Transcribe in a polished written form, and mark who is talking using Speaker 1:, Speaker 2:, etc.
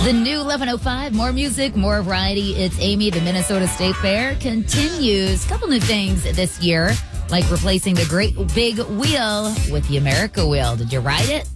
Speaker 1: The new 11:05, more music, more variety. It's Amy. The Minnesota State Fair continues. A couple new things this year, like replacing the Great Big Wheel with the America Wheel. Did you ride it?